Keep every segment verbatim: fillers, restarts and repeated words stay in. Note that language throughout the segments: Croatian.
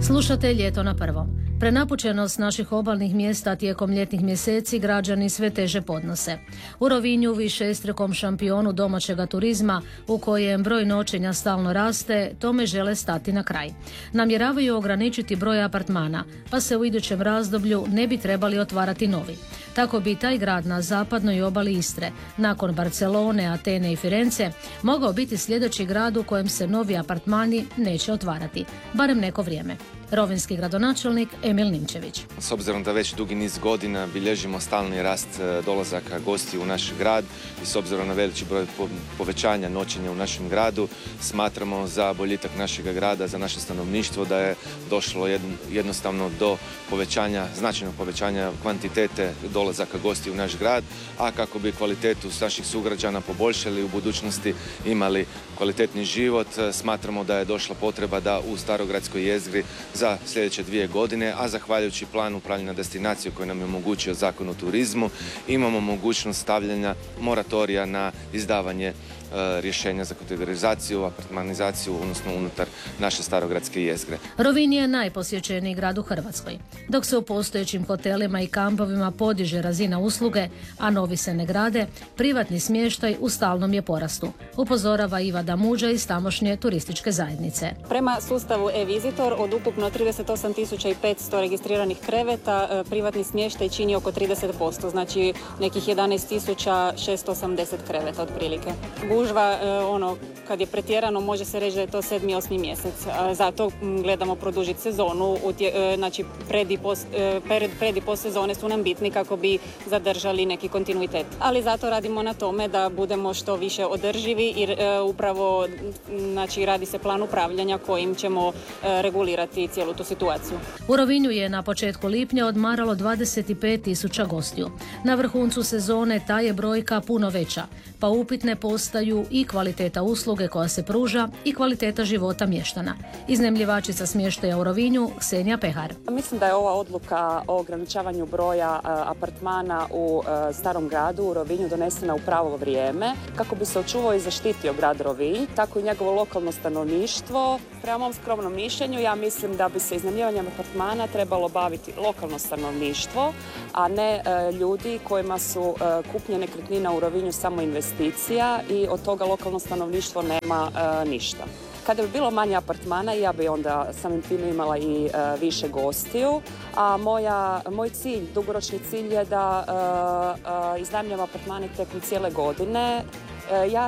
Slušate Ljeto na prvom. Prenapučenost naših obalnih mjesta tijekom ljetnih mjeseci građani sve teže podnose. U Rovinju, višestrukom šampionu domaćega turizma, u kojem broj noćenja stalno raste, tome žele stati na kraj. Namjeravaju ograničiti broj apartmana, pa se u idućem razdoblju ne bi trebali otvarati novi. Tako bi taj grad na zapadnoj obali Istre, nakon Barcelone, Atene i Firence, mogao biti sljedeći grad u kojem se novi apartmani neće otvarati, barem neko vrijeme. Rovinjski gradonačelnik Emil Nimčević. S obzirom da već dugi niz godina bilježimo stalni rast dolazaka gostiju u naš grad i s obzirom na veliki broj povećanja noćenja u našem gradu, smatramo za boljitak našeg grada, za naše stanovništvo da je došlo jednostavno do povećanja, značajnog povećanja kvantitete dolazaka gostiju u naš grad, a kako bi kvalitetu naših sugrađana poboljšali u budućnosti, imali kvalitetni život, smatramo da je došla potreba da u Starogradskoj jezgri za sljedeće dvije godine, a zahvaljujući planu upravljanja destinacije koji nam je omogućio Zakon o turizmu, imamo mogućnost stavljanja moratorija na izdavanje e, rješenja za kategorizaciju, apartmanizaciju, odnosno unutar naše Starogradske jezgre. Rovinj je najposjećeniji grad u Hrvatskoj. Dok se u postojećim hotelima i kampovima podiže razina usluge, a novi se ne grade, privatni smještaj u stalnom je porastu, upozorava Iva Damuđa iz tamošnje turističke zajednice. Prema sustavu e-Visitor od ukupno trideset osam tisuća petsto registriranih kreveta, privatni smještaj čini oko trideset posto, znači nekih jedanaest tisuća šesto osamdeset kreveta otprilike. Gužva, ono, kad je pretjerano, može se reći da je to sedmi, osmi mjesec. Zato gledamo produžiti sezonu, znači pred i post, pred i post sezone su nam bitni kako bi zadržali neki kontinuitet. Ali zato radimo na tome da budemo što više održivi i upravo, znači, radi se plan upravljanja kojim ćemo regulirati cijelu tu situaciju. U Rovinju je na početku lipnja odmaralo dvadeset pet tisuća gostiju. Na vrhuncu sezone ta je brojka puno veća, pa upitne postaju i kvaliteta usluge koja se pruža i kvaliteta života mještana. Iznajmljivačica smještaja u Rovinju, Ksenija Pehar. Mislim da je ova odluka o ograničavanju broja apartmana u starom gradu u Rovinju donesena u pravo vrijeme kako bi se očuvao i zaštitio grad Rovinj, tako i njegovo lokalno stanovništvo. Prema mom skromnom mišljenju, ja mislim da bi se iznajmljivanjem apartmana trebalo baviti lokalno stanovništvo, a ne e, ljudi kojima su e, kupnje nekretnina u Rovinju samo investicija i od toga lokalno stanovništvo nema e, ništa. Kada bi bilo manje apartmana, ja bi onda samim tim imala i e, više gostiju, a moja, moj cilj, dugoročni cilj je da e, e, iznajmljujem apartmane tijekom cijele godine. Ja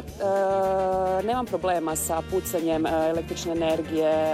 e, nemam problema sa pucanjem električne energije, e,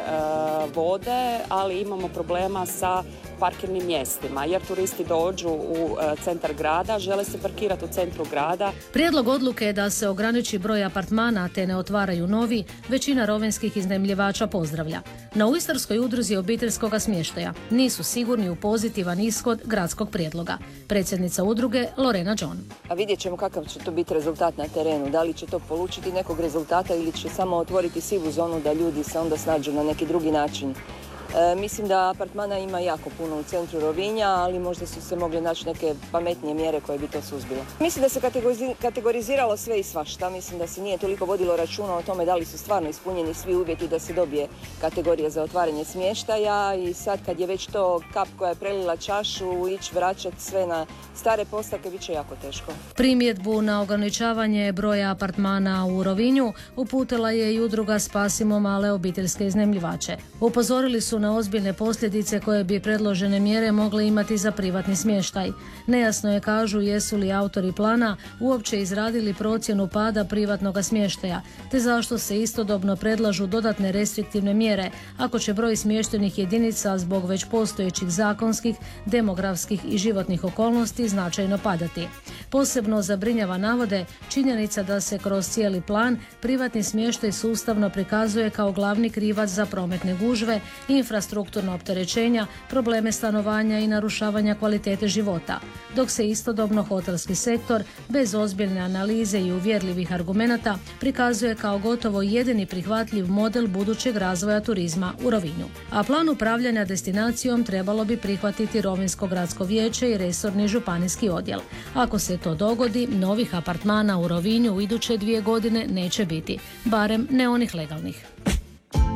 vode, ali imamo problema sa parkirnim mjestima, jer turisti dođu u e, centar grada, žele se parkirati u centru grada. Prijedlog odluke je da se ograniči broj apartmana te ne otvaraju novi, većina rovinjskih iznajmljivača pozdravlja. No u Istarskoj udruzi obiteljskog smještaja nisu sigurni u pozitivan ishod gradskog prijedloga. Predsjednica udruge Lorena John. A vidjet ćemo kakav će to biti rezultat na terenu. Da li će to polučiti nekog rezultata ili će samo otvoriti sivu zonu da ljudi se onda snađu na neki drugi način. E, mislim da apartmana ima jako puno u centru Rovinja, ali možda su se mogle naći neke pametnije mjere koje bi to suzbile. Mislim da se kategoriziralo sve i svašta. Mislim da se nije toliko vodilo računa o tome da li su stvarno ispunjeni svi uvjeti da se dobije kategorija za otvaranje smještaja i sad kad je već to kap koja je prelila čašu, ići vraćati sve na stare postavke bit će jako teško. Primjedbu na ograničavanje broja apartmana u Rovinju uputila je i udruga Spasimo male obiteljske iznajmljivače. Upozorili su na ozbiljne posljedice koje bi predložene mjere mogle imati za privatni smještaj. Nejasno je, kažu, jesu li autori plana uopće izradili procjenu pada privatnog smještaja, te zašto se istodobno predlažu dodatne restriktivne mjere ako će broj smještajnih jedinica zbog već postojećih zakonskih, demografskih i životnih okolnosti značajno padati. Posebno zabrinjava, navode, činjenica da se kroz cijeli plan privatni smještaj sustavno prikazuje kao glavni krivac za prometne gužve, infrastrukturna opterećenja, probleme stanovanja i narušavanja kvalitete života, dok se istodobno hotelski sektor bez ozbiljne analize i uvjerljivih argumenata prikazuje kao gotovo jedini prihvatljiv model budućeg razvoja turizma u Rovinju. A plan upravljanja destinacijom trebalo bi prihvatiti Rovinjsko gradsko vijeće i resorni županijski odjel. Ako se to dogodi, novih apartmana u Rovinju u iduće dvije godine neće biti, barem ne onih legalnih.